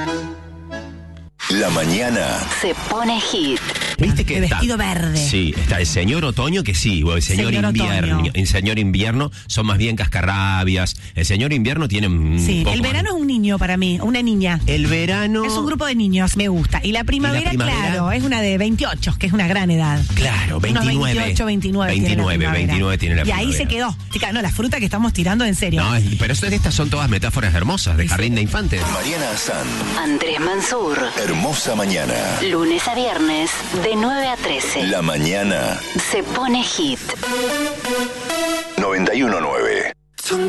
La mañana se pone hit. ¿Viste que de está? vestido verde. Sí, está el señor otoño que sí, o el señor invierno. Otoño. El señor invierno son más bien cascarrabias. El señor invierno tiene un Sí, poco el verano más. es un niño para mí, una niña. El verano. Es un grupo de niños, me gusta. Y la primavera, claro, es una de 28, que es una gran edad. Claro, 29. Unos 28, 29. tiene la primavera. 29 tiene la Y primavera. ahí se quedó. Chica, no, la fruta que estamos tirando en serio. No, pero estas son todas metáforas hermosas de jardín de infantes. Mariana Azán. Andrés Mansur. Hermosa mañana. Lunes a viernes, de 9 a 13. La mañana Se pone hit. 91.9.